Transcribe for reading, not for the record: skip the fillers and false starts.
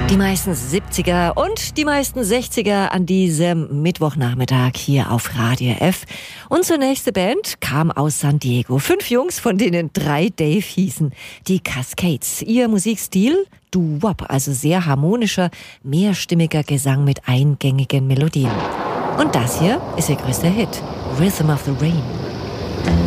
Die meisten 70er und die meisten 60er an diesem Mittwochnachmittag hier auf Radio F. Unsere nächste Band kam aus San Diego. 5 Jungs, von denen 3 Dave hießen. Die Cascades. Ihr Musikstil? Doo-Wop, also sehr harmonischer, mehrstimmiger Gesang mit eingängigen Melodien. Und das hier ist ihr größter Hit. Rhythm of the Rain.